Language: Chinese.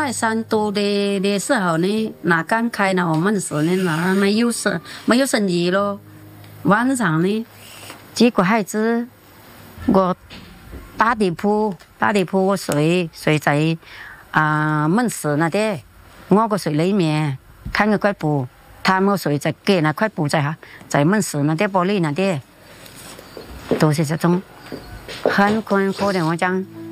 在山多的时候呢，那刚开了我们是呢，那没有生意咯。晚上呢，几个孩子，我打地铺，我睡在门市那边，我个睡里面看个块布，他们睡在给那块布在门市那边玻璃那边，都是这种很可怜我讲。